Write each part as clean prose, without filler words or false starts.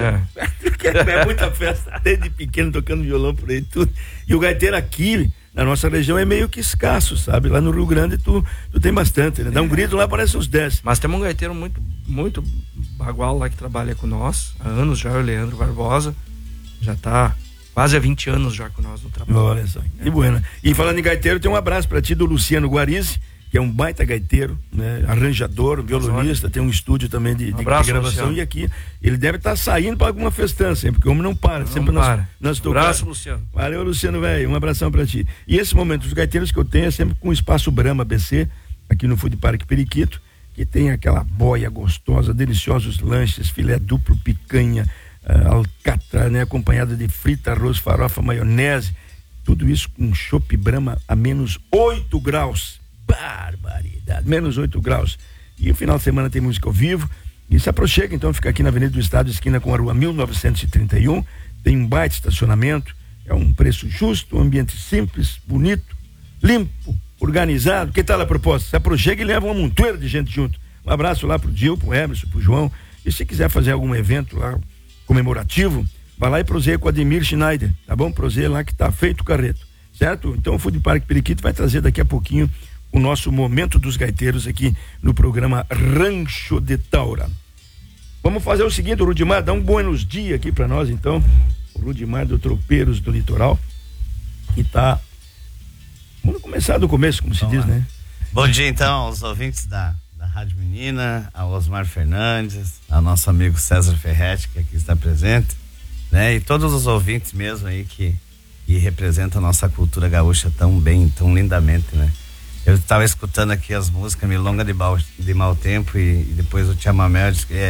É muita festa, desde pequeno tocando violão por aí tudo. E o gaiteiro aqui na nossa região é meio que escasso, sabe? Lá no Rio Grande tu tem bastante, né? Dá um grito lá, parece uns 10. Mas temos um gaiteiro muito bagual lá que trabalha com nós há anos já, o Leandro Barbosa. Já tá quase há 20 anos já com nós no trabalho. Olha só, que bueno. E falando em gaiteiro, tem um abraço pra ti do Luciano Guarizi, que é um baita gaiteiro, né? Arranjador, violonista, tem um estúdio também de gravação. Luciano. E aqui ele deve estar saindo para alguma festança, porque o homem não para, sempre nós tocamos. Abraço, Luciano. Valeu, Luciano, velho, um abração para ti. E esse momento, os gaiteiros que eu tenho é sempre com o Espaço Brahma BC, aqui no Food Park Periquito, que tem aquela boia gostosa, deliciosos lanches, filé duplo, picanha, alcatra, né? Acompanhada de frita, arroz, farofa, maionese, tudo isso com chopp Brahma a menos 8 graus. Barbaridade, menos 8 graus. E o final de semana tem música ao vivo. E se aproxima, então, fica aqui na Avenida do Estado, esquina com a rua 1931. Tem um baita estacionamento, é um preço justo, um ambiente simples, bonito, limpo, organizado. Que tal a proposta? Se aproxima e leva uma montoeira de gente junto. Um abraço lá pro Dil, pro Emerson, pro João. E se quiser fazer algum evento lá comemorativo, vai lá e proseia com o Ademir Schneider, tá bom? Proseia lá que tá feito o carreto, certo? Então o Food Park Periquito vai trazer daqui a pouquinho o nosso Momento dos Gaiteiros aqui no programa Rancho de Taura. Vamos fazer o seguinte, o Rudimar, dá um buenos dias aqui pra nós, então. O Rudimar do Tropeiros do Litoral, que tá... Vamos começar do começo, como se diz, né? Bom dia, então, aos ouvintes da Rádio Menina, ao Osmar Fernandes, ao nosso amigo César Ferretti, que aqui está presente, né? E todos os ouvintes mesmo aí que representam a nossa cultura gaúcha tão bem, tão lindamente, né? Eu estava escutando aqui as músicas Milonga de Mau Tempo e depois o Chamamé,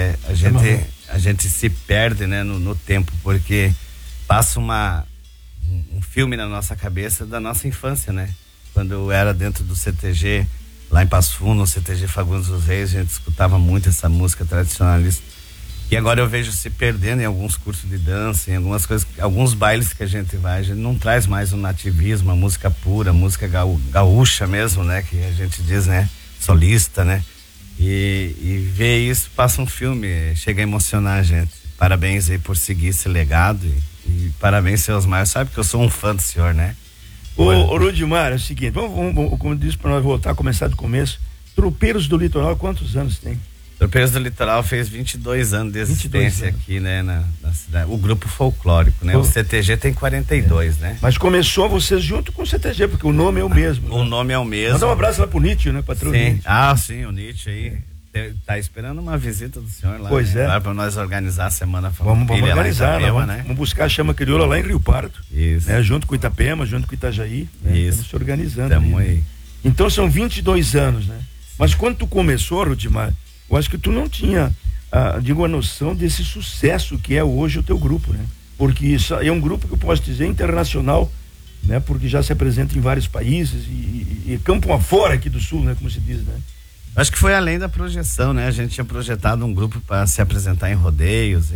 a gente se perde, né, no tempo, porque passa um filme na nossa cabeça da nossa infância, né? Quando eu era dentro do CTG, lá em Passo Fundo, no CTG Fagundes dos Reis, a gente escutava muito essa música tradicionalista. E agora eu vejo se perdendo em alguns cursos de dança, em algumas coisas, alguns bailes que a gente vai, a gente não traz mais o nativismo, a música pura, a música gaúcha mesmo, né? Que a gente diz, né? Solista, né? E ver isso, passa um filme, chega a emocionar a gente. Parabéns aí por seguir esse legado e parabéns, seu Osmar. Sabe que eu sou um fã do senhor, né? Ô Rudimar, é o seguinte, vamos como disse, para nós voltar, começar do começo. Tropeiros do Litoral, quantos anos tem? Tropeiros do Litoral fez 22 anos de existência aqui, né, na cidade. O grupo folclórico, né? O CTG tem 42, né? Mas começou vocês junto com o CTG, porque o nome é o mesmo. O nome é o mesmo. Manda um abraço lá pro Nietzsche, né, patrão? Sim. Sim, o Nietzsche aí. Tá esperando uma visita do senhor lá. Pois né? é. Lá pra nós organizar a Semana Vamos organizar, Itapema, né? Vamos buscar a Chama Crioula lá em Rio Pardo. Isso. Né? Junto com Itapema, junto com Itajaí. Né? Isso. Estamos se organizando. Tamo aí. Então são 22 anos, né? Mas quando tu começou, Rudimar, eu acho que tu não tinha, a noção desse sucesso que é hoje o teu grupo, né? Porque isso é um grupo que eu posso dizer internacional, né? Porque já se apresenta em vários países e campo afora aqui do sul, né? Como se diz, né? Acho que foi além da projeção, né? A gente tinha projetado um grupo para se apresentar em rodeios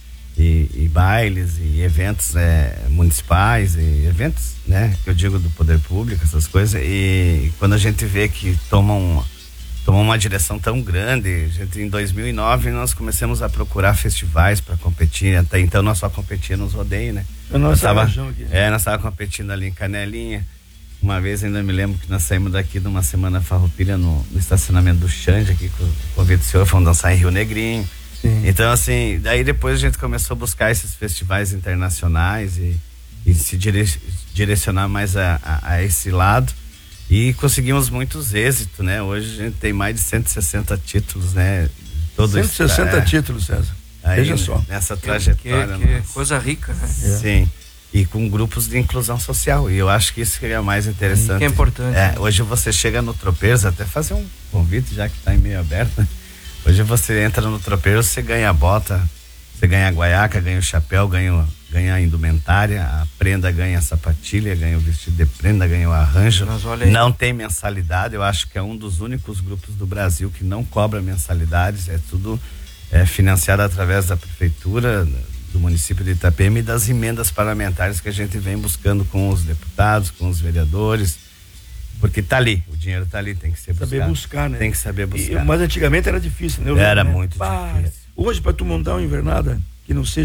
e bailes e eventos municipais e eventos, né? Que eu digo do poder público, essas coisas. E quando a gente vê que tomou uma direção tão grande, em 2009 nós começamos a procurar festivais para competir. Até então nós só competíamos nos rodeios, né? Nós estávamos competindo ali em Canelinha. Uma vez ainda me lembro que nós saímos daqui de uma semana farroupilha no estacionamento do Xande, aqui com o convite do senhor, fomos dançar em Rio Negrinho. Sim. Então, assim, daí depois a gente começou a buscar esses festivais internacionais e se direcionar mais a esse lado. E conseguimos muitos êxitos, né? Hoje a gente tem mais de 160 títulos, né? 160 títulos, César. Aí, veja só. Nessa trajetória. Que coisa rica, né? Sim. E com grupos de inclusão social. E eu acho que isso que é mais interessante. Que é importante. Hoje você chega no Tropeiros, até fazer um convite, já que está em meio aberto, né? Hoje você entra no Tropeiro, você ganha a bota, você ganha a guaiaca, ganha o chapéu, ganha a indumentária, a prenda ganha a sapatilha, ganha o vestido de prenda, ganha o arranjo. Não tem mensalidade, eu acho que é um dos únicos grupos do Brasil que não cobra mensalidades, é tudo financiado através da prefeitura do município de Itapema e das emendas parlamentares que a gente vem buscando com os deputados, com os vereadores, porque tá ali, o dinheiro tá ali, tem que ser buscado. Saber buscar, né? Tem que saber buscar. Mas antigamente era difícil, né? Era muito difícil. Hoje, para tu montar uma invernada que não seja